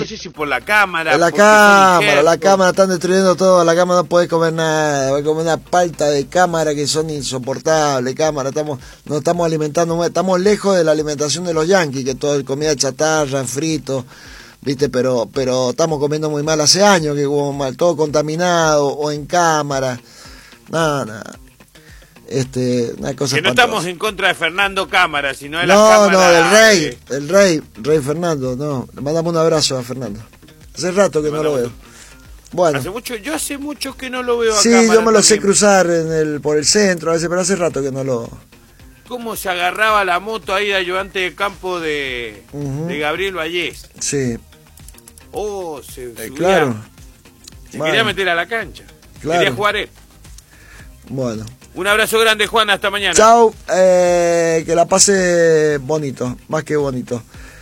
sé si por la cámara. La cámara, están destruyendo todo, la cámara no podés comer nada, va a comer una palta de cámara que son insoportables, cámara, nos estamos alimentando, estamos lejos de la alimentación de los yanquis, que todo es comida chatarra, frito, viste, pero estamos comiendo muy mal hace años, que como mal, todo contaminado, o en cámara, nada. Una cosa que no espantosa. estamos en contra de Fernando Cámara, sino de la cámara. No, del rey Fernando, no. Le mandamos un abrazo a Fernando. Hace rato que no lo veo. Bueno. Yo hace mucho que no lo veo a sí, Cámara. Sí, yo me lo sé cruzar por el centro a veces, pero hace rato que no lo... ¿Cómo se agarraba la moto ahí de ayudante de campo de Gabriel Vallés? Sí. Se subía. Claro. Se quería meter a la cancha. Claro. Quería jugar él. Bueno. Un abrazo grande, Juan, hasta mañana. Chau, que la pase bonito, más que bonito.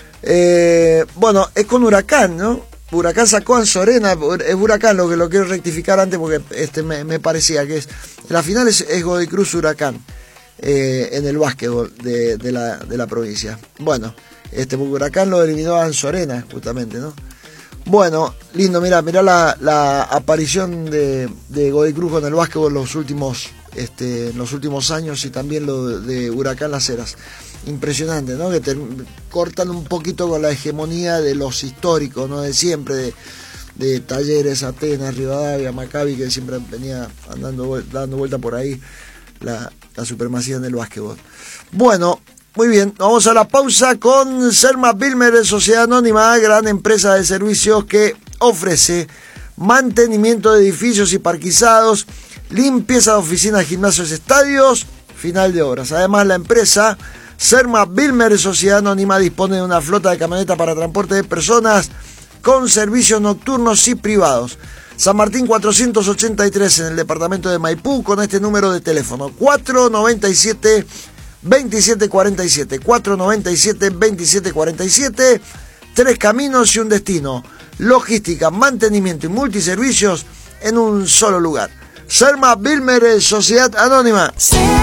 Bueno, es con Huracán, ¿no? Huracán sacó a Anzorena, es Huracán, lo que lo quiero rectificar antes porque me parecía que la final es Godoy Cruz Huracán, en el básquetbol de la provincia. Bueno, porque Huracán lo eliminó a Anzorena, justamente, ¿no? Bueno, lindo, mirá la aparición de Godoy Cruz con el básquetbol en los últimos años, y también lo de Huracán Las Heras. Impresionante, ¿no? Que cortan un poquito con la hegemonía de los históricos, ¿no? De siempre, de Talleres, Atenas, Rivadavia, Maccabi, que siempre venía dando vuelta por ahí la supremacía en el básquetbol. Bueno, muy bien, vamos a la pausa con Serma Bilmer, Sociedad Anónima, gran empresa de servicios que ofrece mantenimiento de edificios y parquizados, limpieza de oficinas, gimnasios, estadios, final de obras. Además, la empresa Serma Bilmer, Sociedad Anónima, dispone de una flota de camionetas para transporte de personas con servicios nocturnos y privados. San Martín 483 en el departamento de Maipú, con este número de teléfono 497-2747, 497-2747, 3 caminos y un destino. Logística, mantenimiento y multiservicios en un solo lugar. Serma Bilmer, Sociedad Anónima.